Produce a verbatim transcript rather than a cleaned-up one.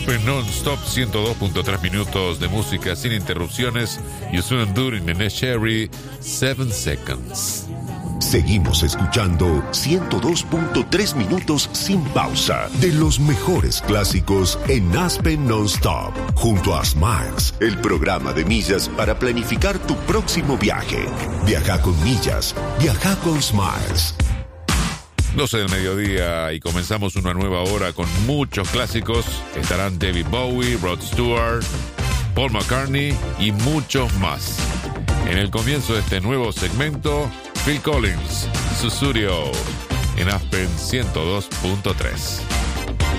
Aspen Non-Stop, ciento dos punto tres minutos de música sin interrupciones. You soon do in the Sherry, seven seconds. Seguimos escuchando ciento dos punto tres minutos sin pausa de los mejores clásicos en Aspen Non-Stop, junto a Smiles, el programa de millas para planificar tu próximo viaje. Viaja con millas, viaja con Smiles. doce del mediodía y comenzamos una nueva hora con muchos clásicos. Estarán David Bowie, Rod Stewart, Paul McCartney y muchos más. En el comienzo de este nuevo segmento, Phil Collins, Sussudio, en Aspen ciento dos punto tres.